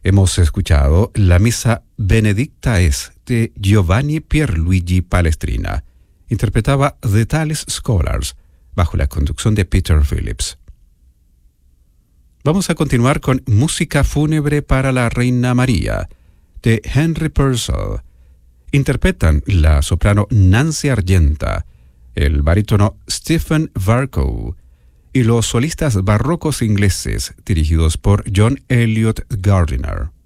Hemos escuchado la Misa Benedicta es de Giovanni Pierluigi Palestrina. Interpretaba The Thales Scholars bajo la conducción de Peter Phillips. Vamos a continuar con Música fúnebre para la Reina María de Henry Purcell. Interpretan la soprano Nancy Argenta, el barítono Stephen Varco y los solistas barrocos ingleses dirigidos por John Eliot Gardiner.